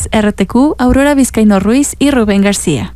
Noticias RTQ, Aurora Vizcaíno Ruiz y Rubén García.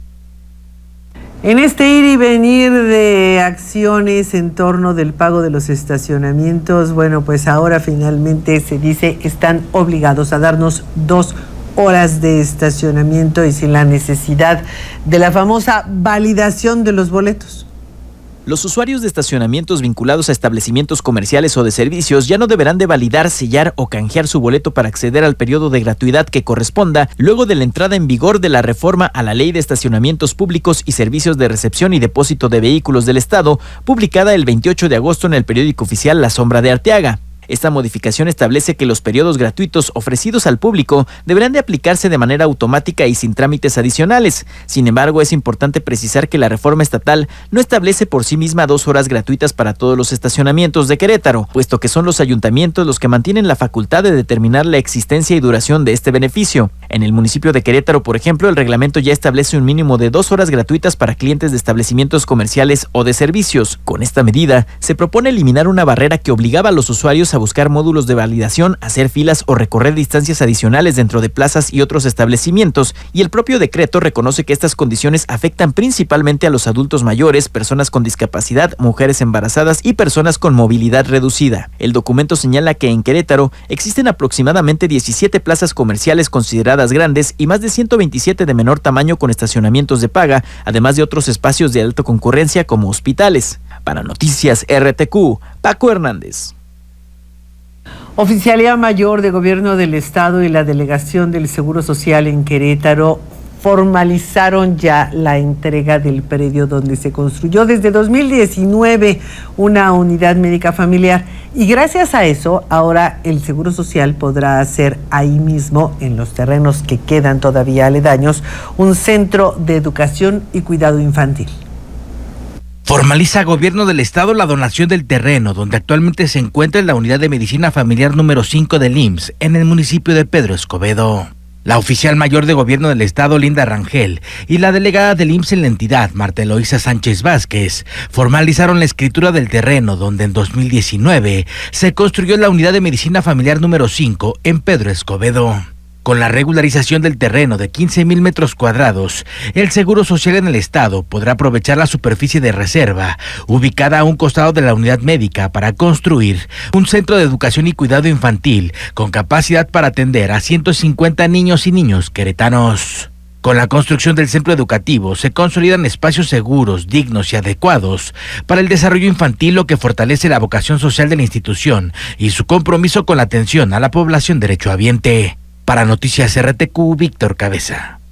En este ir y venir de acciones en torno del pago de los estacionamientos, bueno, pues ahora finalmente se dice están obligados a darnos 2 horas de estacionamiento y sin la necesidad de la famosa validación de los boletos. Los usuarios de estacionamientos vinculados a establecimientos comerciales o de servicios ya no deberán de validar, sellar o canjear su boleto para acceder al periodo de gratuidad que corresponda luego de la entrada en vigor de la reforma a la Ley de Estacionamientos Públicos y Servicios de Recepción y Depósito de Vehículos del Estado, publicada el 28 de agosto en el periódico oficial La Sombra de Arteaga. Esta modificación establece que los periodos gratuitos ofrecidos al público deberán de aplicarse de manera automática y sin trámites adicionales. Sin embargo, es importante precisar que la reforma estatal no establece por sí misma 2 horas gratuitas para todos los estacionamientos de Querétaro, puesto que son los ayuntamientos los que mantienen la facultad de determinar la existencia y duración de este beneficio. En el municipio de Querétaro, por ejemplo, el reglamento ya establece un mínimo de 2 horas gratuitas para clientes de establecimientos comerciales o de servicios. Con esta medida, se propone eliminar una barrera que obligaba a los usuarios a buscar módulos de validación, hacer filas o recorrer distancias adicionales dentro de plazas y otros establecimientos, y el propio decreto reconoce que estas condiciones afectan principalmente a los adultos mayores, personas con discapacidad, mujeres embarazadas y personas con movilidad reducida. El documento señala que en Querétaro existen aproximadamente 17 plazas comerciales consideradas grandes y más de 127 de menor tamaño con estacionamientos de paga, además de otros espacios de alta concurrencia como hospitales. Para Noticias RTQ, Paco Hernández. Oficialía Mayor de Gobierno del Estado y la Delegación del Seguro Social en Querétaro formalizaron ya la entrega del predio donde se construyó desde 2019 una unidad médica familiar, y gracias a eso ahora el Seguro Social podrá hacer ahí mismo, en los terrenos que quedan todavía aledaños, un centro de educación y cuidado infantil. Formaliza Gobierno del Estado la donación del terreno donde actualmente se encuentra la Unidad de Medicina Familiar número 5 del IMSS en el municipio de Pedro Escobedo. La oficial mayor de Gobierno del Estado, Linda Rangel, y la delegada del IMSS en la entidad, Marta Eloísa Sánchez Vázquez, formalizaron la escritura del terreno donde en 2019 se construyó la Unidad de Medicina Familiar número 5 en Pedro Escobedo. Con la regularización del terreno de 15,000 metros cuadrados, el Seguro Social en el Estado podrá aprovechar la superficie de reserva, ubicada a un costado de la unidad médica, para construir un centro de educación y cuidado infantil con capacidad para atender a 150 niños y niños queretanos. Con la construcción del centro educativo se consolidan espacios seguros, dignos y adecuados para el desarrollo infantil, lo que fortalece la vocación social de la institución y su compromiso con la atención a la población derechohabiente. Para Noticias RTQ, Víctor Cabeza.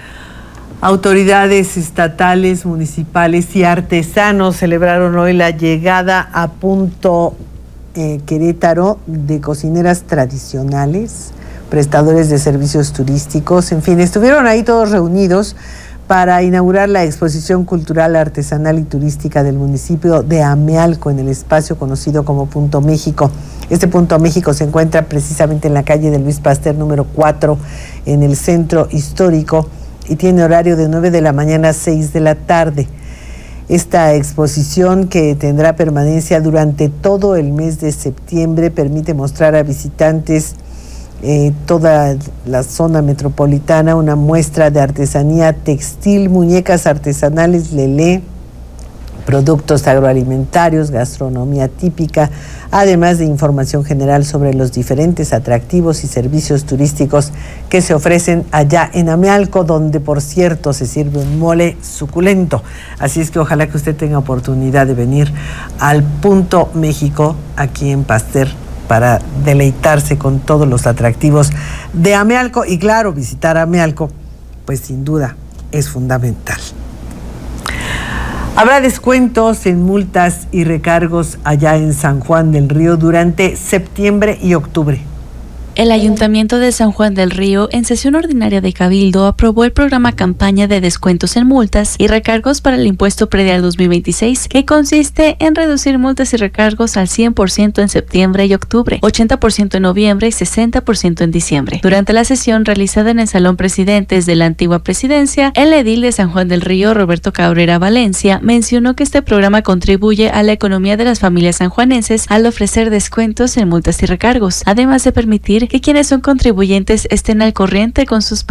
Autoridades estatales, municipales y artesanos celebraron hoy la llegada a Punto Querétaro de cocineras tradicionales, prestadores de servicios turísticos, en fin, estuvieron ahí todos reunidos para inaugurar la exposición cultural, artesanal y turística del municipio de Amealco en el espacio conocido como Punto México. Este Punto México se encuentra precisamente en la calle de Luis Pasteur número 4 en el centro histórico y tiene horario de 9 de la mañana a 6 de la tarde. Esta exposición, que tendrá permanencia durante todo el mes de septiembre, permite mostrar a visitantes toda la zona metropolitana una muestra de artesanía textil, muñecas artesanales lelé, productos agroalimentarios, gastronomía típica, además de información general sobre los diferentes atractivos y servicios turísticos que se ofrecen allá en Amealco, donde por cierto se sirve un mole suculento. Así es que ojalá que usted tenga oportunidad de venir al Punto México aquí en Pasteur para deleitarse con todos los atractivos de Amealco. Y claro, visitar Amealco, pues sin duda es fundamental. Habrá descuentos en multas y recargos allá en San Juan del Río durante septiembre y octubre. El Ayuntamiento de San Juan del Río, en sesión ordinaria de Cabildo, aprobó el programa campaña de descuentos en multas y recargos para el impuesto predial 2026, que consiste en reducir multas y recargos al 100% en septiembre y octubre, 80% en noviembre y 60% en diciembre. Durante la sesión realizada en el Salón Presidentes de la antigua presidencia, el edil de San Juan del Río, Roberto Cabrera Valencia, mencionó que este programa contribuye a la economía de las familias sanjuanenses al ofrecer descuentos en multas y recargos, además de permitir que quienes son contribuyentes estén al corriente con sus